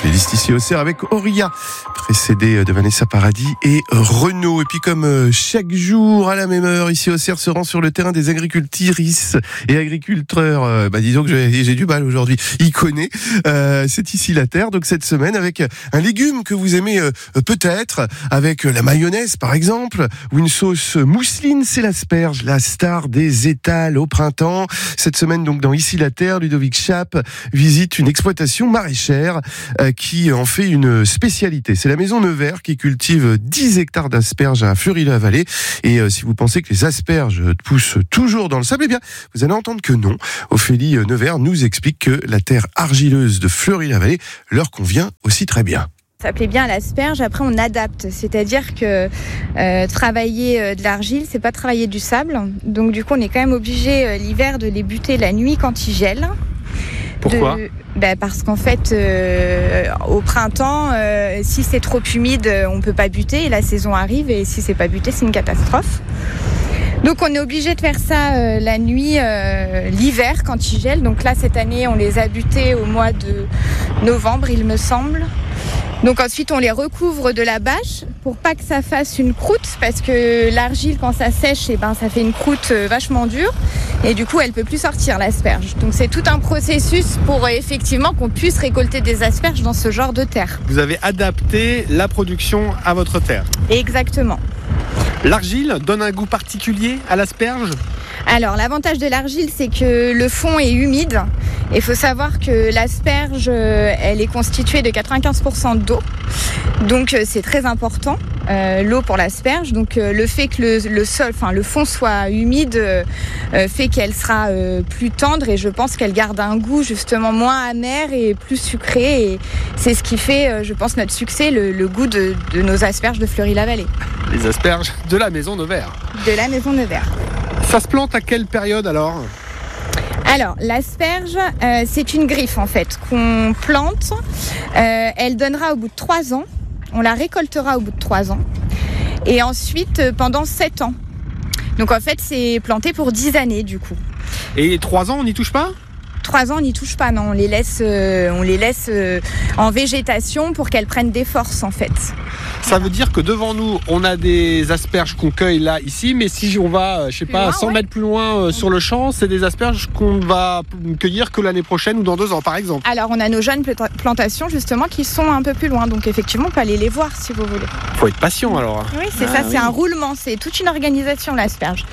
playlist ici au CER avec Auria, précédée de Vanessa Paradis et Renaud. Et puis comme chaque jour à la même heure ici au CER se rend sur le terrain des agricultrices et agriculteurs. Disons que j'ai du mal aujourd'hui. Il connaît. C'est ici la terre. Donc cette semaine avec un légume que vous aimez peut-être, avec la mayonnaise par exemple, ou une sauce mousseline, c'est l'asperge, la star des étals au printemps. Cette semaine donc dans Ici la terre, Ludovic Chape visite une exploitation maraîchère qui en fait une spécialité. C'est la maison Nevers qui cultive 10 hectares d'asperges à Fleury-la-Vallée. Et si vous pensez que les asperges poussent toujours dans le sable, eh bien, vous allez entendre que non. Ophélie Nevers nous explique que la terre argileuse de Fleury-la-Vallée leur convient aussi très bien. Ça plaît bien à l'asperge, après on adapte, c'est-à-dire que travailler de l'argile, c'est pas travailler du sable. Donc du coup on est quand même obligé l'hiver de les buter la nuit quand il gèle. Pourquoi ? Parce qu'en fait, au printemps, si c'est trop humide, on peut pas buter et la saison arrive et si c'est pas buté, c'est une catastrophe. Donc on est obligé de faire ça la nuit, l'hiver quand il gèle. Donc là cette année on les a butés au mois de novembre il me semble. Donc ensuite on les recouvre de la bâche pour pas que ça fasse une croûte parce que l'argile quand ça sèche ça fait une croûte vachement dure et du coup elle peut plus sortir l'asperge. Donc c'est tout un processus pour effectivement qu'on puisse récolter des asperges dans ce genre de terre. Vous avez adapté la production à votre terre. Exactement. L'argile donne un goût particulier à l'asperge ? Alors l'avantage de l'argile c'est que le fond est humide. Il faut savoir que l'asperge, elle est constituée de 95% d'eau. Donc c'est très important, l'eau pour l'asperge. Donc le fait que le fond soit humide fait qu'elle sera plus tendre et je pense qu'elle garde un goût justement moins amer et plus sucré. Et c'est ce qui fait, je pense, notre succès, le goût de nos asperges de Fleury-la-Vallée. Les asperges de la maison Nevers. De la maison Nevers. Ça se plante à quelle période alors ? Alors, l'asperge, c'est une griffe en fait qu'on plante. Elle donnera au bout de 3 ans. On la récoltera au bout de 3 ans. Et ensuite, pendant 7 ans. Donc en fait, c'est planté pour 10 années du coup. Et 3 ans, on n'y touche pas ? 3 ans, on n'y touche pas, non. On les laisse en végétation pour qu'elles prennent des forces en fait. Ça veut dire que devant nous, on a des asperges qu'on cueille là, ici, mais si on va, 100 mètres plus loin sur le champ, c'est des asperges qu'on va cueillir que l'année prochaine ou dans 2 ans, par exemple. Alors, on a nos jeunes plantations, justement, qui sont un peu plus loin. Donc, effectivement, on peut aller les voir, si vous voulez. Faut être patient, alors. Oui, c'est ça, c'est un roulement. C'est toute une organisation, l'asperge.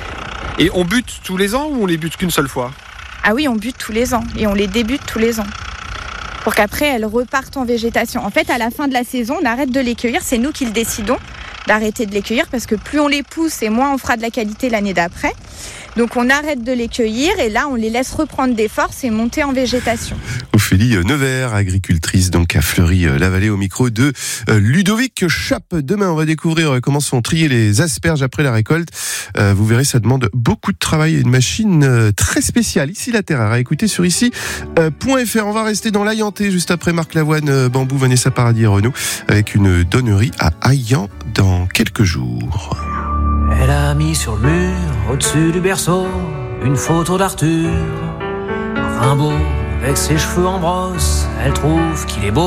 Et on bute tous les ans ou on les bute qu'une seule fois ? Ah oui, on bute tous les ans. Et on les débute tous les ans. Pour qu'après, elles repartent en végétation. En fait, à la fin de la saison, on arrête de les cueillir. C'est nous qui le décidons d'arrêter de les cueillir parce que plus on les pousse et moins on fera de la qualité l'année d'après. Donc on arrête de les cueillir et là, on les laisse reprendre des forces et monter en végétation. Ophélie Nevers, agricultrice donc à Fleury-la-Vallée, au micro de Ludovic Chape. Demain, on va découvrir comment sont triées les asperges après la récolte. Vous verrez, ça demande beaucoup de travail et une machine très spéciale. Ici la terre, à écouter sur ici.fr. On va rester dans l'Aillantais juste après Marc Lavoine, Bambou, Vanessa Paradis et Renaud avec une donnerie à Aillant dans quelques jours. Elle a mis sur le mur, au-dessus du berceau, une photo d'Arthur. Rimbaud, avec ses cheveux en brosse, elle trouve qu'il est beau.